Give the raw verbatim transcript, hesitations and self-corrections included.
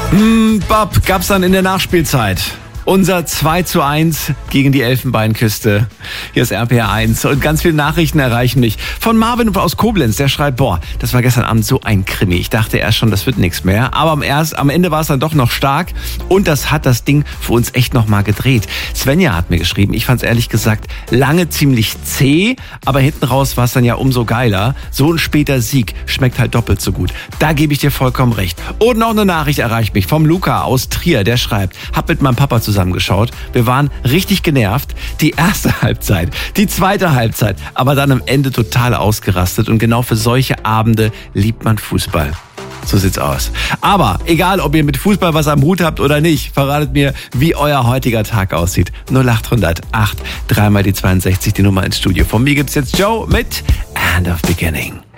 Hm, Bob, gab's dann in der Nachspielzeit. Unser zwei zu eins gegen die Elfenbeinküste. Hier ist R P R eins und ganz viele Nachrichten erreichen mich. Von Marvin aus Koblenz, der schreibt, boah, das war gestern Abend so ein Krimi. Ich dachte erst schon, das wird nichts mehr. Aber am, erst, am Ende war es dann doch noch stark und das hat das Ding für uns echt nochmal gedreht. Svenja hat mir geschrieben, ich fand es ehrlich gesagt lange ziemlich zäh, aber hinten raus war es dann ja umso geiler. So ein später Sieg schmeckt halt doppelt so gut. Da gebe ich dir vollkommen recht. Und noch eine Nachricht erreicht mich vom Luca aus Trier, der schreibt, hab mit meinem Papa zusammen zusammengeschaut. Wir waren richtig genervt. Die erste Halbzeit, die zweite Halbzeit, aber dann am Ende total ausgerastet. Und genau für solche Abende liebt man Fußball. So sieht's aus. Aber egal, ob ihr mit Fußball was am Hut habt oder nicht, verratet mir, wie euer heutiger Tag aussieht. null acht hundert acht, dreimal die zweiundsechzig, die Nummer ins Studio. Von mir gibt's jetzt Joe mit And of Beginning.